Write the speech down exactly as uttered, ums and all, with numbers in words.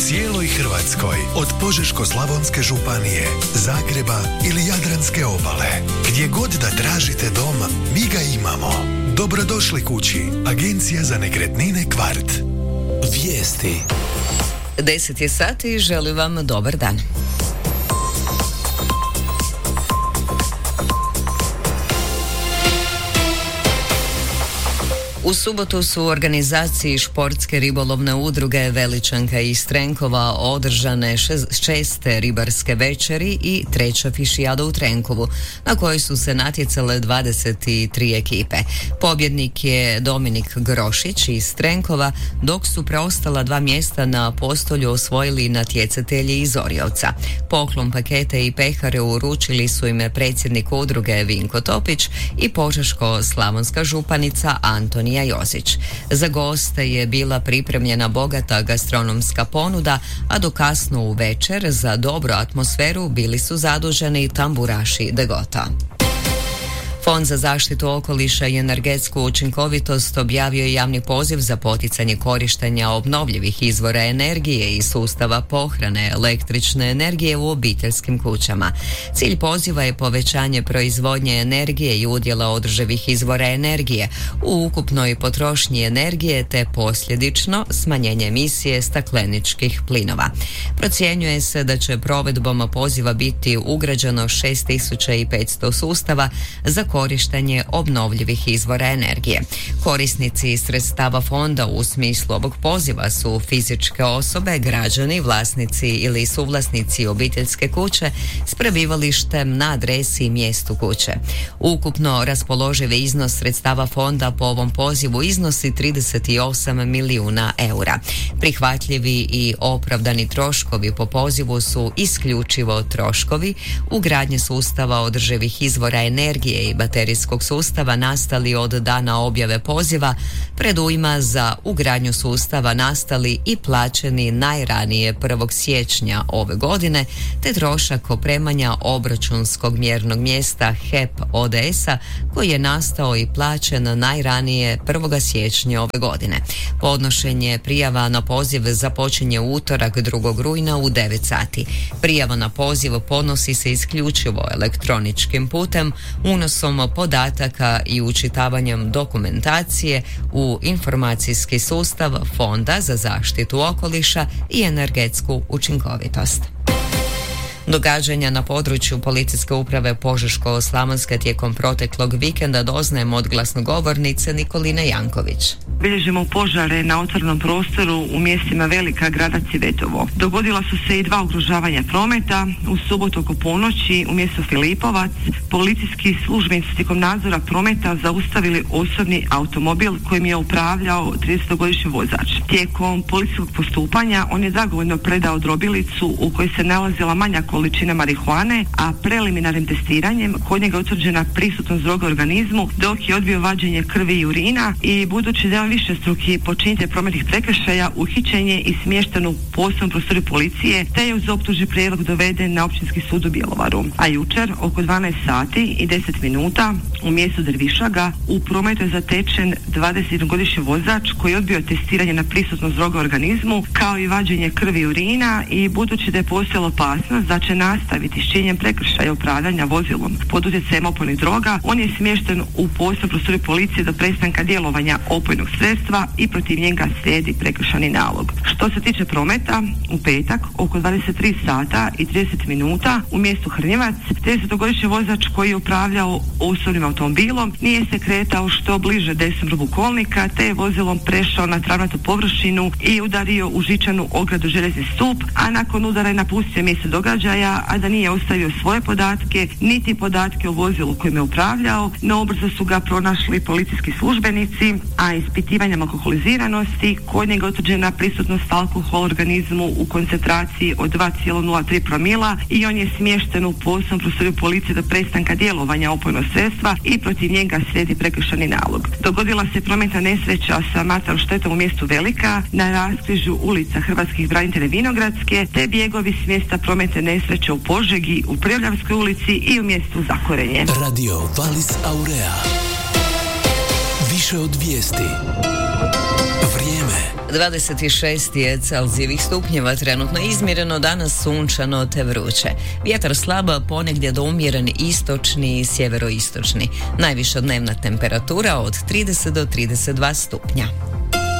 cijeloj Hrvatskoj, od Požeško-slavonske županije, Zagreba ili Jadranske obale. Gdje god da tražite dom, mi ga imamo. Dobrodošli kući. Agencija za nekretnine Kvart. Vijesti. deset je sati i želim vam dobar dan. U subotu su u organizaciji športske ribolovne udruge Veličanka i Trenkova održane šeste ribarske večeri i treća fišijada u Trenkovu, na kojoj su se natjecale dvadeset tri ekipe. Pobjednik je Dominik Grošić iz Trenkova, dok su preostala dva mjesta na postolju osvojili natjecatelji iz Orjovca. Poklon pakete i pehare uručili su im predsjednik udruge Vinko Topić i Požeško-slavonska županica Antonija Jozić. Za goste je bila pripremljena bogata gastronomska ponuda, a do kasno u večer za dobru atmosferu bili su zaduženi tamburaši Degota. Fond za zaštitu okoliša i energetsku učinkovitost objavio je javni poziv za poticanje korištenja obnovljivih izvora energije i sustava pohrane električne energije u obiteljskim kućama. Cilj poziva je povećanje proizvodnje energije i udjela održivih izvora energije u ukupnoj potrošnji energije te posljedično smanjenje emisije stakleničkih plinova. Procjenjuje se da će provedbom poziva biti ugrađeno šest tisuća petsto sustava za korištenje obnovljivih izvora energije. Korisnici sredstava fonda u smislu ovog poziva su fizičke osobe, građani, vlasnici ili suvlasnici obiteljske kuće s prebivalištem na adresi i mjestu kuće. Ukupno raspoloživi iznos sredstava fonda po ovom pozivu iznosi trideset osam milijuna eura. Prihvatljivi i opravdani troškovi po pozivu su isključivo troškovi ugradnje sustava održivih izvora energije i baterijskog sustava nastali od dana objave poziva, predujma za ugradnju sustava nastali i plaćeni najranije prvog siječnja ove godine, te trošak opremanja obračunskog mjernog mjesta H E P O D S-a koji je nastao i plaćen najranije prvog siječnja ove godine. Podnošenje prijava na poziv započinje u utorak drugog rujna u devet sati. Prijava na poziv podnosi se isključivo elektroničkim putem, unosom podataka i učitavanjem dokumentacije u informacijski sustav Fonda za zaštitu okoliša i energetsku učinkovitost. Događanja na području policijske uprave Požeško-slavonske tijekom proteklog vikenda doznajemo od glasnogovornice Nikoline Janković. Bilježimo požare na otvorenom prostoru u mjestima Velika Gradac i Vetovo. Dogodila su se i dva ugrožavanja prometa. U subotu oko ponoći u mjestu Filipovac policijski službenici tijekom nadzora prometa zaustavili osobni automobil kojim je upravljao tridesetogodišnji vozač. Tijekom policijskog postupanja on je dragovoljno predao drobilicu u kojoj se nalazila manja količina marihuane, a preliminarnim testiranjem kod njega je utvrđena prisutnost droge u organizmu, dok je odbio vađenje krvi i urina i budući da je on višestruki počinitelj prometnih prekršaja, uhićen je i smješten u posebnom prostoru policije, te je uz optužni prijedlog doveden na Općinski sud u Bjelovaru. A jučer oko dvanaest sati i deset minuta u mjestu Drvišaga u prometu je zatečen dvadesetjednogodišnji vozač koji je odbio testiranje na prisutnost droge u organizmu, kao i vađenje krvi i urina, i budući da je postojala opasnost da će nastaviti s činjenjem prekršaja upravljanja vozilom pod utjecajem opojnih droga, on je smješten u posebnom prostoru policije do prestanka djelovanja opojnog sredstva i protiv njega slijedi prekršajni nalog. Što se tiče prometa, u petak oko dvadeset tri sata i trideset minuta u mjestu Hrnjevac tridesetogodišnji vozač koji je upravljao osobnim automobilom nije se kretao što bliže desnom rubu kolnika, te je vozilom prešao na travnatu površinu i udario u žičanu ogradu željezni stup, a nakon udara je napustio mjesto događaja, a da nije ostavio svoje podatke niti podatke o vozilu kojim je upravljao. No ubrzo su ga pronašli policijski službenici, a ispitivanjem alkoholiziranosti kod njega utvrđena prisutnost alkohola u organizmu u koncentraciji od dva zarez nula tri promila i on je smješten u posebnom prostoru policije do prestanka djelovanja opojnog sredstva i protiv njega slijedi prekršajni nalog. Dogodila se prometna nesreća sa materijalnom štetom u mjestu Velika na raskrižju ulica Hrvatskih branitelja Vinogradske, te bjegovi s mjesta prometne nesreće u Požegi, u Prevljavskoj ulici i u mjestu Zakorenje. Radio Valis Aurea. Više od vijesti. Vrijeme. dvadeset šest je Celzijevih stupnjeva trenutno izmjereno, danas sunčano te vruće. Vjetar slaba, ponegdje do umjeren istočni i sjeveroistočni. Najviša dnevna temperatura od trideset do trideset dva stupnja.